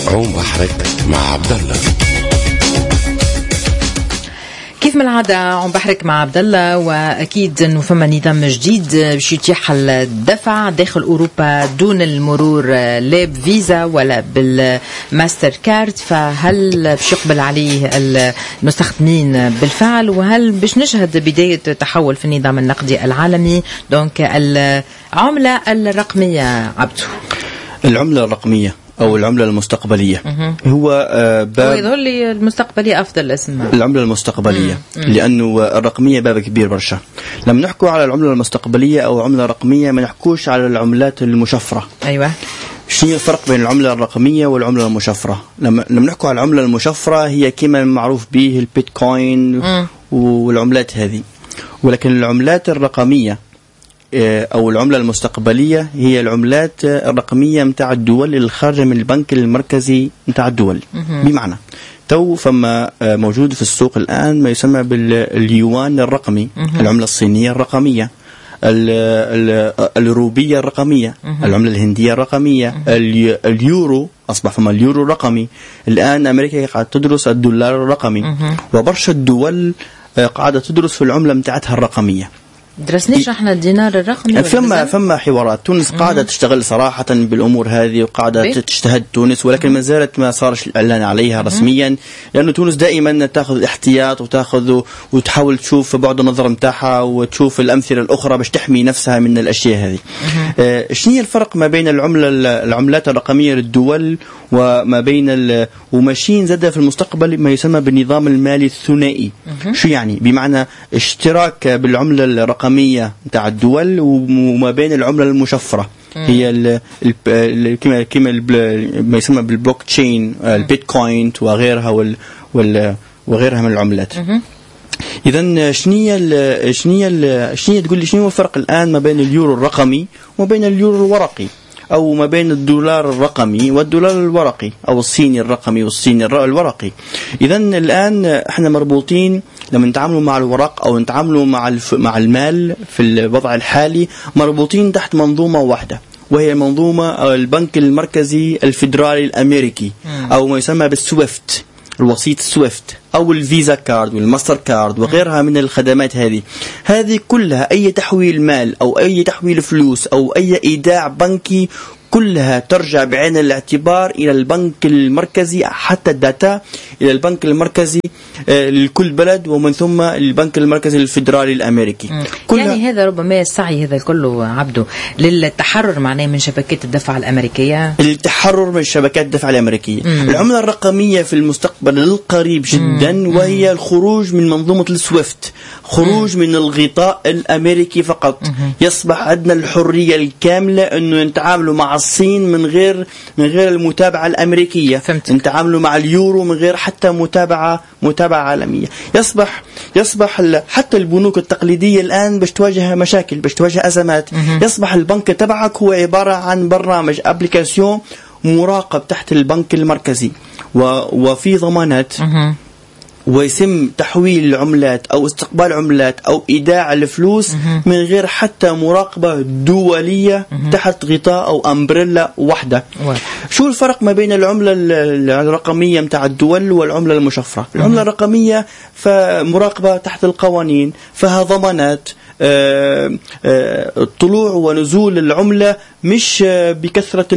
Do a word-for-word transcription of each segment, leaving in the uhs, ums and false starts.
عوم بحرك مع عبد الله. كيف من العادة عم بحرك مع عبد الله، واكيد انه فما نظام جديد باش يتيح الدفع داخل اوروبا دون المرور لا بفيزا ولا بالماستر كارد، فهل باش يقبل عليه المستخدمين بالفعل؟ وهل باش نشهد بداية تحول في النظام النقدي العالمي؟ دونك العملة الرقمية عبدو، العملة الرقمية أو العملة المستقبلية هو باب، يظهر لي المستقبلية أفضل اسم العملة المستقبلية مم. لأنه الرقمية باب كبير برشا. لما نحكوا على العملة المستقبلية أو عملة رقمية ما نحكوش على العملات المشفرة. أيوة، شنو الفرق بين العملة الرقمية والعملة المشفرة؟ لما لما نحكوا على العملة المشفرة هي كما معروف به البيتكوين مم. والعملات هذه، ولكن العملات الرقمية أو العملة المستقبلية هي العملات الرقمية متاع الدول الخارجة من البنك المركزي متاع الدول. بمعنى تو فما موجود في السوق الآن ما يسمى باليوان الرقمي، العملة الصينية الرقمية، الروبية الرقمية، العملة الهندية الرقمية، اليورو أصبح فما اليورو الرقمي. الآن أمريكا قاعدة تدرس الدولار الرقمي، وبرشا الدول قاعدة تدرس في العملة متاعتها الرقمية. درسناش احنا الدينار الرقمي؟ فما فما حوارات. تونس قاعدة تشتغل صراحة بالأمور هذه وقاعدة بي. تجتهد تونس، ولكن ما زالت ما صارش الإعلان عليها رسميا، لأنه تونس دائما تأخذ الاحتياط وتأخذ وتحاول تشوف بعد النظر متاعها وتشوف الأمثلة الأخرى باش تحمي نفسها من الأشياء هذه. آه شنو الفرق ما بين العملة العملات الرقمية للدول وما بين وماشيين زادة في المستقبل ما يسمى بالنظام المالي الثنائي؟ شو يعني؟ بمعنى اشتراك بالعملة الرقمية متاع الدول وما بين العملة المشفرة هي ال ال كما كما ما يسمى بالبلوك تشين، البيتكوين وغيرها وال وال وغيرها من العملات. إذن شنية شنية شنية تقول لي شنو هو الفرق الآن ما بين اليورو الرقمي وما بين اليورو الورقي، أو ما بين الدولار الرقمي والدولار الورقي، أو الصيني الرقمي والصيني الورقي؟ إذن الآن احنا مربوطين لما نتعاملوا مع الورق أو نتعاملوا مع الف... مع المال في الوضع الحالي مربوطين تحت منظومة واحدة، وهي منظومة البنك المركزي الفيدرالي الأمريكي، أو ما يسمى بالسويفت، الوسيط سويفت، أو الفيزا كارد والماستر كارد وغيرها من الخدمات هذه. هذه كلها أي تحويل مال أو أي تحويل فلوس أو أي إيداع بنكي كلها ترجع بعين الاعتبار إلى البنك المركزي، حتى الداتا إلى البنك المركزي لكل بلد، ومن ثم البنك المركزي الفيدرالي الأمريكي. يعني هذا ربما السعي هذا كله عبده للتحرر معناه من شبكات الدفع الأمريكية، التحرر من شبكات الدفع الأمريكية. مم. العملة الرقمية في المستقبل القريب جدا مم. وهي الخروج من منظومة السويفت، خروج مم. من الغطاء الأمريكي فقط. مم. يصبح عندنا الحرية الكاملة أنه نتعاملوا مع الصين من غير من غير المتابعة الأمريكية، نتعاملوا مع اليورو من غير حتى متابعة متابعة عالمية. يصبح يصبح حتى البنوك التقليدية الآن باش تواجه مشاكل، باش تواجه أزمات. مم. يصبح البنك تبعك هو عبارة عن برنامج أبليكاسيون مراقب تحت البنك المركزي وفي ضمانات. مم. ويتم تحويل العملات أو استقبال عملات أو إيداع الفلوس مه. من غير حتى مراقبة دولية مه. تحت غطاء أو أمبريلا واحدة. واحد. شو الفرق ما بين العملة الرقمية متاع الدول والعملة المشفرة؟ مه. العملة الرقمية فمراقبة تحت القوانين، فيها ضمانات، آه آه طلوع ونزول العملة مش بكثرة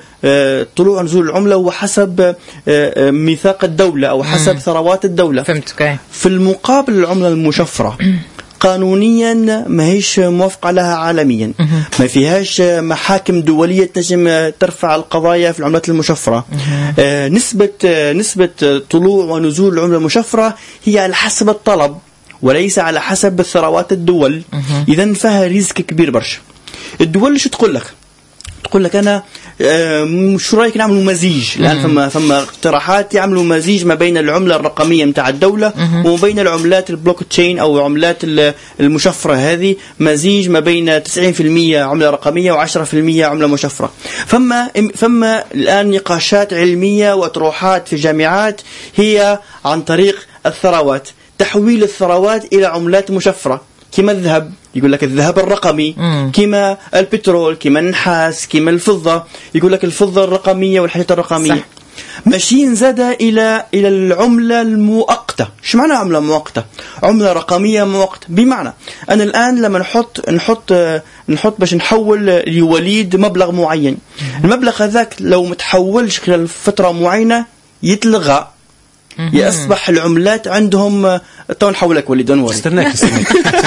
طلوع ونزول العملة وحسب آه ميثاق الدولة أو حسب مم. ثروات الدولة. فهمتك. في المقابل العملة المشفرة قانونيا ما هيش موافقة لها عالميا، ما فيهاش محاكم دولية تنجم ترفع القضايا في العملات المشفرة. آه نسبة آه نسبة طلوع ونزول العملة المشفرة هي على حسب الطلب وليس على حسب ثروات الدول. إذن فيها ريسك كبير برشا. الدول شو تقول لك؟ تقول لك أنا آه شو رأيك نعملوا مزيج؟ الآن فما فما اقتراحات يعملوا مزيج ما بين العملة الرقمية متاع الدولة وما بين العملات البلوك تشين أو العملات المشفرة هذه، مزيج ما بين تسعين بالمئة عملة رقمية وعشرة بالمئة عملة مشفرة. فما فما الآن نقاشات علمية وأطروحات في الجامعات هي عن طريق الثروات، تحويل الثروات إلى عملات مشفرة، كما الذهب يقول لك الذهب الرقمي، كما البترول، كما النحاس، كما الفضة يقول لك الفضة الرقمية والحاجات الرقمية. صح. ماشيين زادة إلى إلى العملة المؤقتة. شو معنى عملة مؤقتة؟ عملة رقمية مؤقتة. بمعنى أنا الآن لما نحط نحط نحط باش نحول لوليد مبلغ معين، المبلغ هذاك لو متحولش خلال فترة معينة يتلغى، يصبح العملات عندهم. تو نحولك وليد ونوري استناك استناك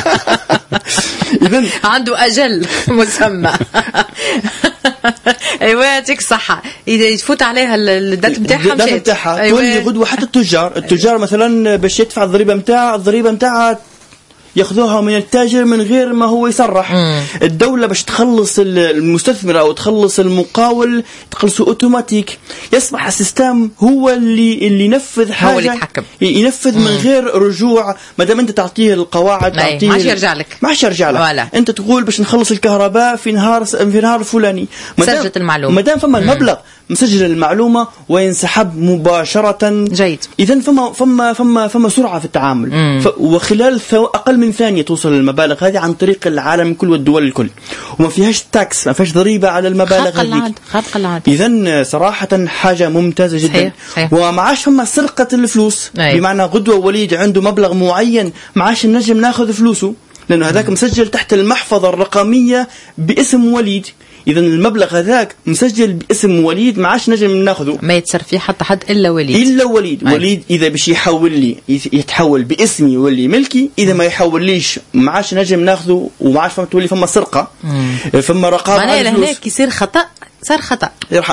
إذن عنده أجل مسمى. ايوه يعطيك الصحة. اذا يفوت عليها الدات نتاعها الدات نتاعها تولي غدوة. حتى التجار التجار مثلا باش يدفع الضريبة نتاعها، الضريبة نتاعها ياخذوها من التاجر من غير ما هو يصرح. مم. الدولة باش تخلص المستثمر أو تخلص المقاول تخلصه أوتوماتيك. يصبح السيستم هو اللي اللي ينفذ حاجة، هو اللي يتحكم، ينفذ من غير رجوع. ما دام أنت تعطيه القواعد تعطيه، ما عادش يرجع لك، ما عادش يرجع لك. ولا. أنت تقول باش نخلص الكهرباء في نهار في نهار فلاني، سجلت المعلومة، ما دام فما المبلغ مسجل المعلومة وينسحب مباشرة. جيد. إذن فما فما فما فما سرعة في التعامل. ف وخلال أقل من ثانية توصل المبالغ هذه عن طريق العالم كل والدول الكل، وما فيهاش تاكس، ما فيهاش ضريبة على المبالغ هذه. خارق العادة. إذن صراحة حاجة ممتازة جدا. صحيح. صحيح. وما عاش فما سرقة الفلوس. أي. بمعنى غدوة وليد عنده مبلغ معين ما عاش نجم ناخذ فلوسه، لأنه هذاك مسجل تحت المحفظة الرقمية باسم وليد. إذا المبلغ هذاك مسجل باسم وليد ما عاش نجم ناخذه، ما يتصرف فيه حتى حد إلا وليد. إلا وليد. أي. وليد إذا بش يحول لي يتحول باسمي يولي ملكي، إذا ما يحول ليش ما عاش نجم ناخذه وما عاش فما تولي فما سرقة. مم. فما رقابة على الفلوس. معناها هناك يصير خطأ، صار خطأ.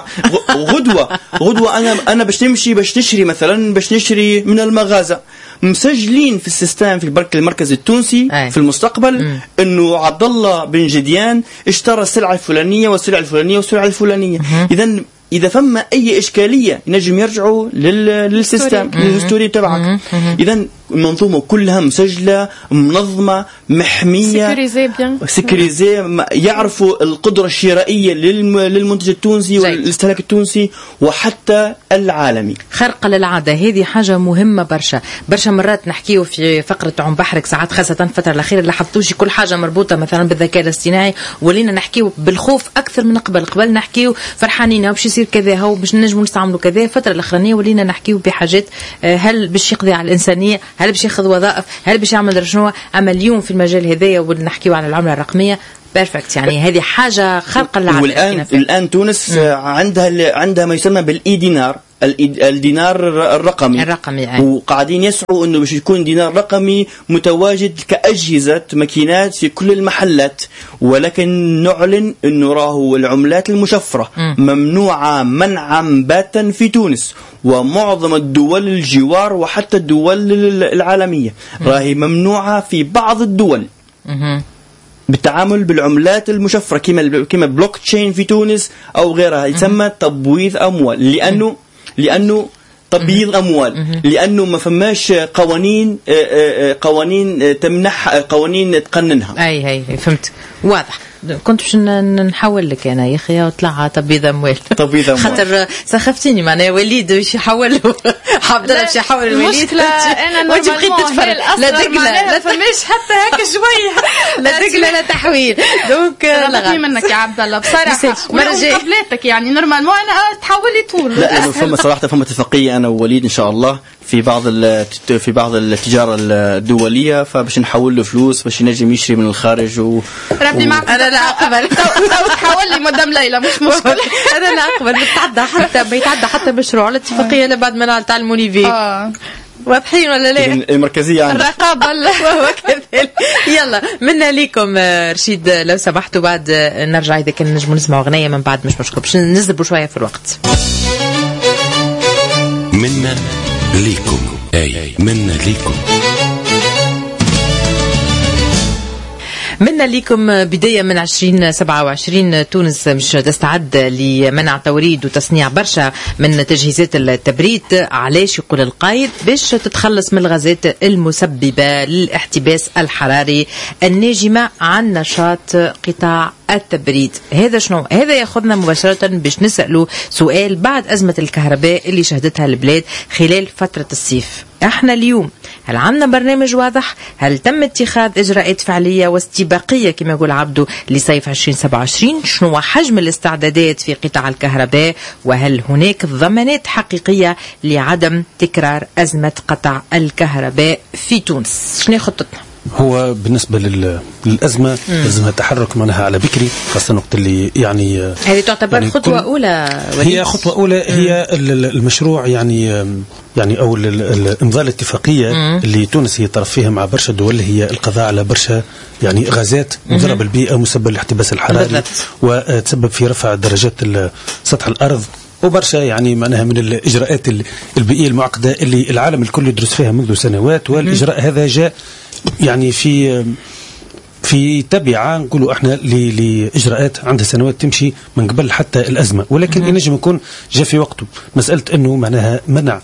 غدوة غدوة أنا أنا باش نمشي باش نشري مثلا باش نشري من المغازة، مسجلين في السيستم في البنك المركزي التونسي. أي. في المستقبل مم. إنه عبد الله بن جديان اشترى السلعة الفلانية والسلعة الفلانية والسلعة الفلانية. إذن إذا فما أي إشكالية نجم يرجعوا للسيستم للهستوري تبعك. إذن المنظومة كلها مسجلة منظمة محمية سيكوريزي، يعرفوا القدرة الشرائية للمنتج التونسي والاستهلاك التونسي وحتى العالمي. خرق للعادة هذه حاجة مهمة برشا. برشا مرات نحكيه في فقرة عم بحرك ساعات، خاصة الفترة الأخيرة لاحظتوش كل حاجة مربوطة مثلا بالذكاء الاصطناعي، ولينا نحكيه بالخوف أكثر من قبل. قبل نحكيه فرحانين وبش يصير كذا هو باش نجموا نستعملوا كذا. الفترة الأخرانية ولينا نحكيه بحاجات هل باش يقضي على الإنسانية، هل باش ياخذ وظائف، هل باش يعمل شنو. أما اليوم في المجال هذايا ونحكيه على العملة الرقمية بيرفكت، يعني هذه حاجة خارقة للعادة. والآن الآن تونس م. عندها عندها ما يسمى بالإي دينار، الدينار الرقمي الرقمي يعني. وقاعدين يسعوا انه باش يكون دينار رقمي متواجد كأجهزة ماكينات في كل المحلات، ولكن نعلن انه راهو العملات المشفرة م. ممنوعة منعا باتا في تونس ومعظم الدول الجوار وحتى الدول العالمية. م. راهي ممنوعة في بعض الدول م. بالتعامل بالعملات المشفرة كما كما بلوك تشين في تونس أو غيرها. يسمى تبويض أموال، لأنه لأنه تبييض أموال، لأنه ما فماش قوانين قوانين تمنح قوانين تقننها. أي هي فهمت واضح. كنت باش نحول لك انا يا اخي وطلع تبييض اموال تبييض اموال خاطر سخفتيني معناها وليد باش يحول عبد الله باش يحول الوليد. انا وانت بقيت تتفرج لا دقله لا فماش حتى هكا شويه لا دقله لا تحويل. دونك لا منك يا عبد الله بصراحه قبلتك يعني نورمالمون انا تحولي طول. لا فما صراحه فما اتفاقيه انا ووليد ان شاء الله في بعض في بعض التجاره الدوليه، فباش نحول له فلوس باش ينجم يشري من الخارج و ربي معك. انا لا اقبل تحول لي مدام ليلى مش مشكله. انا لا اقبل بتعدى حتى بيتعدى حتى مشروع الاتفاقيه اللي بعد ما تعلموني فيه. اه واضحين ولا لا؟ المركزيه عندنا الرقابه وهو كذلك. يلا منا ليكم رشيد لو سمحتوا بعد نرجع اذا كان نجموا نسمعوا اغنيه من بعد مش مشكل باش نزبوا شويه في الوقت. منا ليكم اي منا ليكم منا ليكم بداية من عشرين سبعة وعشرين تونس مش تستعد لمنع توريد وتصنيع برشا من تجهيزات التبريد. علاش يقول القائد؟ باش تتخلص من الغازات المسببة للاحتباس الحراري الناجمة عن نشاط قطاع التبريد. هذا شنو؟ هذا ياخذنا مباشرة باش نسأله سؤال بعد أزمة الكهرباء اللي شهدتها البلاد خلال فترة الصيف. احنا اليوم هل عندنا برنامج واضح؟ هل تم اتخاذ اجراءات فعليه واستباقيه حقيقية كما يقول عبدو لصيف ألفين وسبعة وعشرين؟ شنو حجم الاستعدادات في قطاع الكهرباء؟ وهل هناك ضمانات حقيقية لعدم تكرار أزمة قطع الكهرباء في تونس؟ شنو خطتنا؟ هو بالنسبة للأزمة لازم تحرك منها على بكري، خاصة وقت اللي يعني هذه تعتبر يعني خطوة أولى. هي خطوة أولى. مم. هي المشروع يعني يعني أو الإمضاء الاتفاقية مم. اللي تونس هي طرف فيها مع برشا دول، هي القضاء على برشا يعني غازات مضرة بالبيئة مسبب الاحتباس الحراري وتسبب في رفع درجات سطح الأرض وبرشا يعني معناها من الإجراءات البيئية المعقدة اللي العالم الكل يدرس فيها منذ سنوات. والإجراء مم. هذا جاء يعني في في تبعة نقولوا احنا لإجراءات عندها سنوات تمشي من قبل حتى الأزمة، ولكن ينجم يكون جاء في وقته. مسألة أنه معناها منع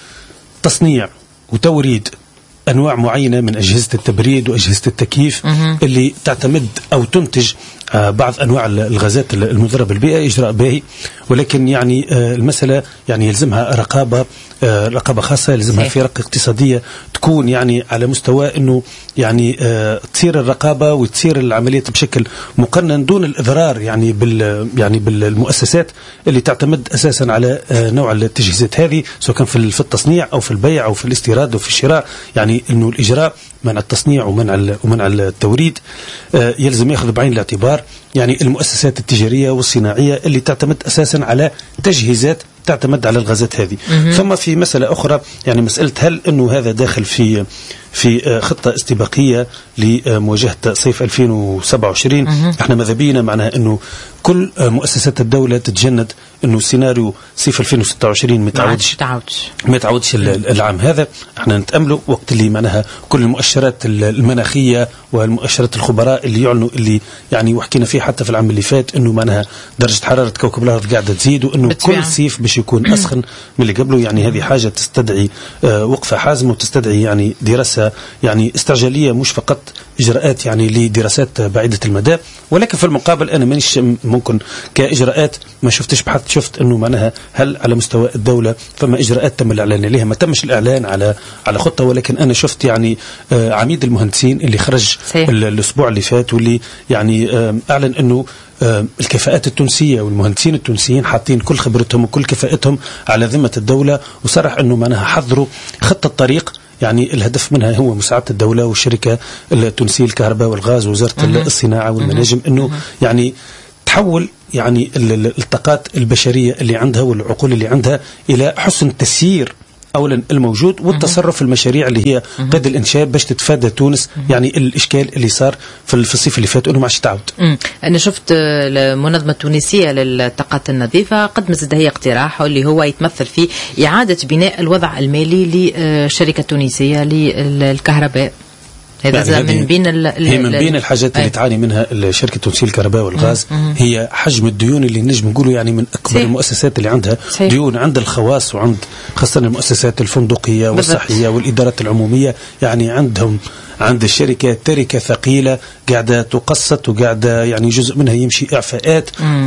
تصنيع وتوريد أنواع معينة من أجهزة التبريد وأجهزة التكييف اللي تعتمد أو تنتج بعض أنواع الغازات المضرة بالبيئة إجراء باهي، ولكن يعني المسألة يعني يلزمها رقابة رقابة خاصة، يلزمها في رقابة اقتصادية تكون يعني على مستوى أنه يعني تصير الرقابة وتصير العملية بشكل مقنن دون الإضرار يعني بال يعني بالمؤسسات اللي تعتمد أساسا على نوع التجهيزات هذه، سواء كان في التصنيع أو في البيع أو في الاستيراد أو في الشراء. يعني أنه الإجراء منع التصنيع ومنع ومنع التوريد يلزم يأخذ بعين الاعتبار يعني المؤسسات التجارية والصناعية اللي تعتمد أساسا على تجهيزات تعتمد على الغازات هذه. ثم في مسألة أخرى يعني مسألة هل أنه هذا داخل في في خطة استباقية لمواجهة صيف ألفين وسبعة وعشرين. احنا ماذا بينا معناها أنه كل مؤسسات الدولة تتجند أنه سيناريو صيف ألفين وستة وعشرين ما يتعودش ما يتعودش العام هذا. احنا نتأمله وقت اللي معناها كل المؤشرات المناخية والمؤشرات الخبراء اللي يعلنوا اللي يعني وحكينا فيه حتى في العام اللي فات أنه معناها درجة حرارة كوكب الأرض قاعدة تزيد، وأنه كل صيف باش يكون أسخن من اللي قبله. يعني هذه حاجة تستدعي وقفة حازمة وتستدعي يعني دراسة يعني استعجالية، مش فقط إجراءات يعني لدراسات بعيدة المدى. ولكن في المقابل أنا مانيش ممكن كإجراءات ما شفتش بحث شفت أنه معناها هل على مستوى الدولة فما إجراءات تم الإعلان عليها. ما تمش الإعلان على على خطة، ولكن أنا شفت يعني عميد المهندسين اللي خرج الأسبوع اللي فات واللي يعني أعلن أنه الكفاءات التونسية والمهندسين التونسيين حاطين كل خبرتهم وكل كفاءتهم على ذمة الدولة، وصرح أنه معناها حضروا خطة طريق يعني الهدف منها هو مساعدة الدولة والشركة التونسية الكهرباء والغاز ووزارة الصناعة والمناجم أنه يعني تحول يعني الطاقات البشرية اللي عندها والعقول اللي عندها إلى حسن تسيير أولا الموجود والتصرف في المشاريع اللي هي قيد الإنشاء باش تتفادى تونس يعني الإشكال اللي صار في الصيف اللي فات أنه ما عادش تعود. أنا شفت المنظمة التونسية للطاقات النظيفة قدمت هي اقتراح اللي هو يتمثل في إعادة بناء الوضع المالي للشركة التونسية للكهرباء. هذا يعني من بين هي من بين الحاجات اللي تعاني منها الشركة التونسية الكهرباء والغاز مم. هي حجم الديون اللي نجم نقوله يعني من أكبر سي. المؤسسات اللي عندها سي. ديون عند الخواص وعند خاصة المؤسسات الفندقية والصحية والإدارات العمومية. يعني عندهم عند الشركة تركة ثقيلة قاعدة تقسط وقاعدة يعني جزء منها يمشي إعفاءات،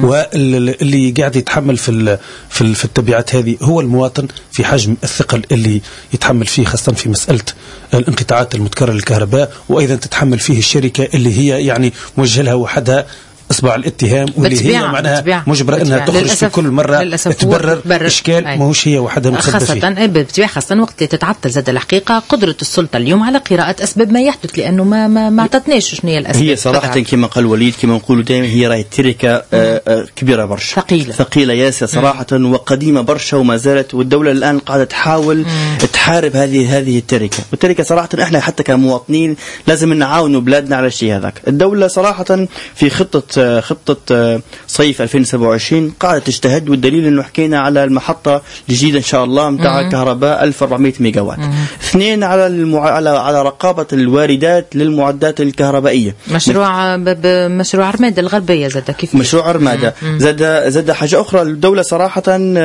واللي قاعد يتحمل في في في التبعات هذه هو المواطن في حجم الثقل اللي يتحمل فيه، خاصة في مسألة الانقطاعات المتكررة للكهرباء، وأيضا تتحمل فيه الشركة اللي هي يعني موجه لها وحدها اصبع الاتهام واللي هي معناها مجبره انها تخرج في كل مره تبرر اشكال ماهوش هي وحدها متسببه فيه. خاصه بالطبيعه خاصه وقت اللي تتعطل زاد الحقيقه قدره السلطه اليوم على قراءه اسباب ما يحدث، لانه ما ما, ما عطتناش شنو هي الاسباب. هي صراحه كما قال وليد كما نقولوا دائما هي راهي تركه كبيره برشا ثقيله ثقيله ياسر صراحه مم. وقديمه برشا وما زالت، والدوله الان قاعده تحاول مم. تحارب هذه هذه التركه. والتركه صراحه احنا حتى كمواطنين لازم نعاونوا بلادنا على الشيء هذاك. الدوله صراحه في خطه خطه صيف ألفين وسبعة وعشرين قاعدة تجتهد، والدليل انه حكينا على المحطة الجديدة ان شاء الله متاع كهرباء ألف وأربعمائة ميجا وات. اثنين على المع... على على رقابة الواردات للمعدات الكهربائية. مشروع ب... مشروع عرمادة الغربية زاد كيف مشروع عرمادة زاد زاد حاجة أخرى. الدولة صراحة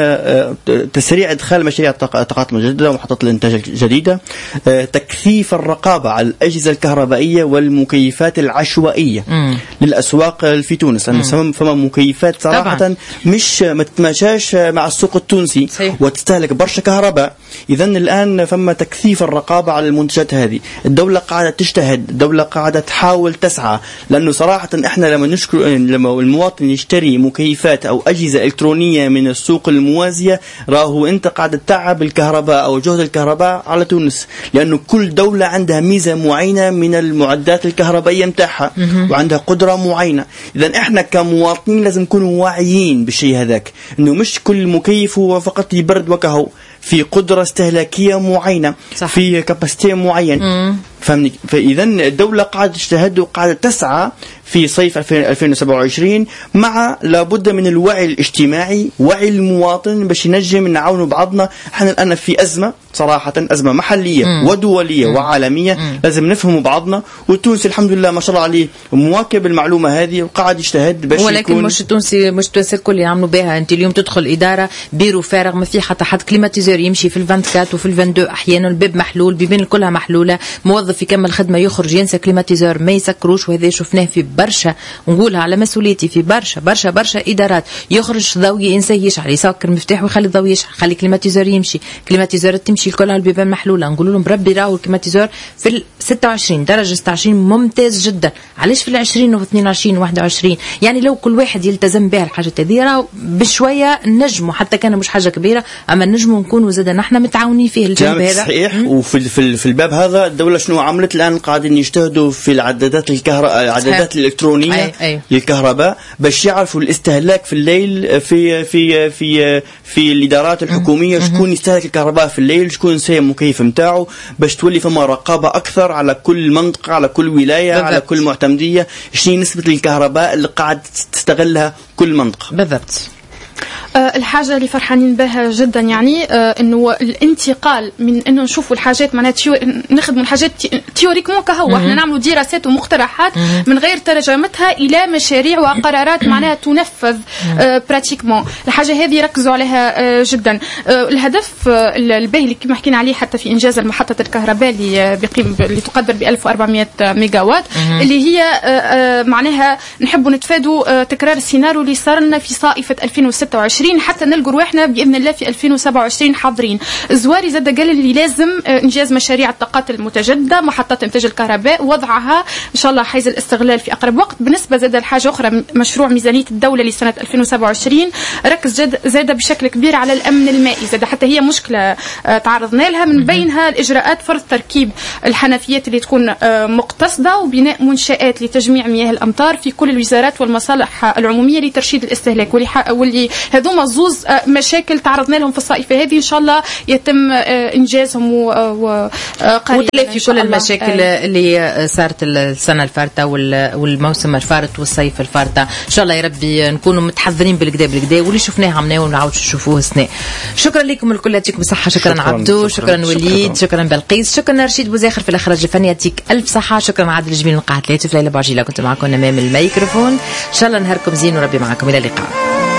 تسريع إدخال مشاريع الطاقات المجددة ومحطات الإنتاج الجديدة، تكثيف الرقابة على الأجهزة الكهربائية والمكيفات العشوائية مم. للأسواق تشتغل في تونس، لأنه فما مكيفات صراحة طبعا. مش ما تتماشاش مع السوق التونسي صحيح. وتستهلك برشا كهرباء. إذا الآن فما تكثيف الرقابة على المنتجات هذه. الدولة قاعدة تجتهد، الدولة قاعدة تحاول تسعى، لأنه صراحة إحنا لما نشكر لما المواطن يشتري مكيفات أو أجهزة إلكترونية من السوق الموازية، راهو أنت قاعدة تعب الكهرباء أو جهد الكهرباء على تونس، لأنه كل دولة عندها ميزة معينة من المعدات الكهربائية متاعها وعندها قدرة معينة. إذا إحنا كمواطنين لازم نكونوا واعيين بالشيء هذاك، إنه مش كل مكيف هو فقط يبرد وكهو، في قدرة استهلاكية معينة صح. في كاباسيتي معين فهمني. فإذا الدولة قاعدة تجتهد وقاعدة تسعى في صيف ألفين وسبعة وعشرين، مع لابد من الوعي الاجتماعي، وعي المواطن باش نجم نعاونوا بعضنا. احنا الآن في أزمة صراحة، أزمة محلية مم. ودولية مم. وعالمية مم. لازم نفهموا بعضنا. والتونسي الحمد لله ما شاء الله عليه مواكب المعلومة هذه وقاعد يجتهد باش ولكن يكون. مش التونسي مش التونسي الكل يعملوا بها. أنت اليوم تدخل إدارة بيرو فارغ ما في حتى حد، كليماتيزور يمشي في الأربعة وعشرين وفي اثنين وعشرين أحيانا، الباب محلول، بيبين كلها محلولة، موظف يكمل خدمة يخرج ينسى كليماتيزور ما يسكروش. وهذا شفناه في برشا، نقولها على مسؤوليتي، في برشا برشا برشا إدارات يخرج ضوء ينسى يشعل، يسكر مفتاح ويخلي الضوء يشعل، خلي كليماتيزور يمشي، كليماتيزور تمشي الكل على البيبان محلولة. نقول لهم بربي راهو الكليماتيزور في ال ستة وعشرين درجة ستة وعشرين ممتاز جدا، علاش في ال عشرين و اثنين وعشرين و واحد وعشرين؟ يعني لو كل واحد يلتزم بها الحاجة هذه راهو بشوية نجموا، حتى كان مش حاجة كبيرة أما نجموا نكونوا زاد نحن متعاونين فيه الجانب هذا صحيح. وفي في, في الباب هذا الدولة شنو عملت الآن؟ قاعدين يجتهدوا في العدادات الكهرباء، العدادات الإلكترونية أي أي. للكهرباء باش يعرفوا الاستهلاك في الليل في في في في الإدارات الحكومية، شكون يستهلك الكهرباء في الليل، شكون سايب مكيف متاعه، باش تولي فما رقابة أكثر على كل منطقة، على كل ولاية بالضبط. على كل معتمدية، شنو نسبة الكهرباء اللي قاعد تستغلها كل منطقة بالضبط. الحاجة اللي فرحانين بها جدا يعني انه الانتقال من انه نشوفوا الحاجات معناها تيو... نخدموا الحاجات تيوريكمون كهو، احنا نعملوا دراسات ومقترحات من غير ترجمتها الى مشاريع وقرارات معناها تنفذ براتيكمون. الحاجة هذه ركزوا عليها جدا. الهدف الباهي اللي كما حكينا عليه حتى في انجاز المحطة الكهرباء اللي بقيم اللي تقدر ب ألف وأربعمائة ميجا وات، اللي هي معناها نحبوا نتفادوا تكرار السيناريو اللي صار لنا في صائفة ألفين وستة وعشرين حتى نلقوا روحنا باذن الله في ألفين وسبعة وعشرين حاضرين. الزواري زاد قال اللي لازم انجاز مشاريع الطاقات المتجدده، محطات انتاج الكهرباء، وضعها ان شاء الله حيز الاستغلال في اقرب وقت. بالنسبه زاد الحاجه اخرى، مشروع ميزانيه الدوله لسنه ألفين وسبعة وعشرين ركز زاد بشكل كبير على الامن المائي، زاد حتى هي مشكله تعرضنا لها، من بينها الاجراءات فرض تركيب الحنفيات اللي تكون مقتصده وبناء منشات لتجميع مياه الامطار في كل الوزارات والمصالح العموميه لترشيد الاستهلاك، واللي هذوما زوز مشاكل تعرضنا لهم في الصيفة هذه، إن شاء الله يتم إنجازهم وقريبا في كل المشاكل آه. اللي صارت السنة الفارطة والموسم الفارط والصيف الفارطة. إن شاء الله يا ربي نكونوا متحضرين بالكدا بالكدا، واللي شفناه عمناه ونعاود نشوفوه السنة. شكرا لكم الكل، يعطيكم الصحة. شكرا, شكرا عبدو، شكرا, شكرا وليد، شكرا, شكرا بلقيس، شكرا رشيد بوزاخر في الإخراج الفني، يعطيك ألف صحة. شكرا عادل الجميل من قاعة ثلاثة، في ليلة بعجيلة كنت معكم أمام الميكروفون. إن شاء الله نهاركم زين وربي معكم، إلى اللقاء.